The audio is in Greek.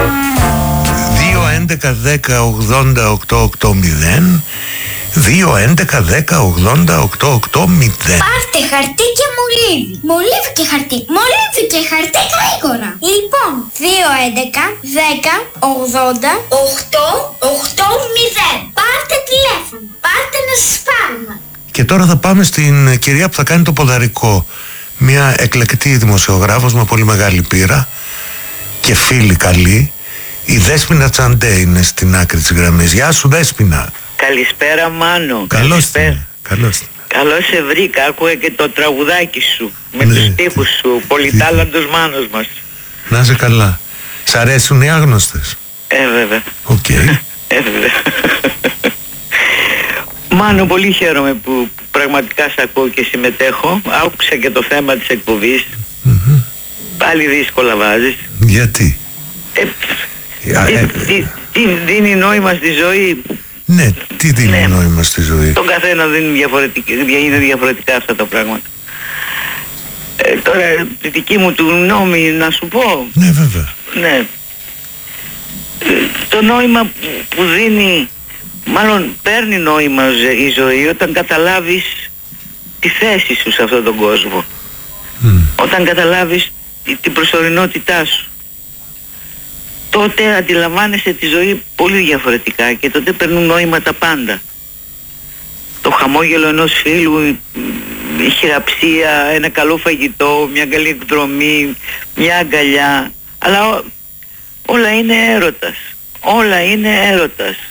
2-11-10-80-880 2-11-10-80-880. Πάρτε χαρτί και μολύβι. Μολύβι και χαρτί. Μολύβι και χαρτί γρήγορα. Λοιπόν, 2-11-10-80-880. Πάρτε τηλέφωνο. Πάρτε να σας πάρουμε. Και τώρα θα πάμε στην κυρία που θα κάνει το ποδαρικό. Μια εκλεκτή δημοσιογράφος με πολύ μεγάλη πείρα και φίλη καλή. Η Δέσποινα Τσαντέ είναι στην άκρη της γραμμής. Γεια σου Δέσποινα. Καλησπέρα Μάνο. Καλώς την. Καλώς σε βρήκα. Άκουγα και το τραγουδάκι σου με τους στίχους σου. Πολυτάλαντος Μάνος μας. Να είσαι καλά. Σ' αρέσουν οι άγνωστες? Βέβαια. Οκ. Βέβαια. Μάνο, πολύ χαίρομαι που πραγματικά σε ακούω και συμμετέχω. Άκουσα και το θέμα της εκπομπής. Πάλι δύσκολα βάζεις. Γιατί? Τι δίνει νόημα στη ζωή? Ναι, τι δίνει νόημα στη ζωή? Τον καθένα είναι διαφορετικά αυτά τα πράγματα. Τώρα τη δική μου του νόμη να σου πω. Ναι, βέβαια. Ναι. Το νόημα που δίνει, μάλλον παίρνει νόημα η ζωή όταν καταλάβεις τη θέση σου σε αυτόν τον κόσμο. Όταν καταλάβεις την προσωρινότητά σου, τότε αντιλαμβάνεσαι τη ζωή πολύ διαφορετικά και τότε παίρνουν νόημα τα πάντα. Το χαμόγελο ενός φίλου, η χειραψία, ένα καλό φαγητό, μια καλή εκδρομή, μια αγκαλιά. Αλλά όλα είναι έρωτας. Όλα είναι έρωτας.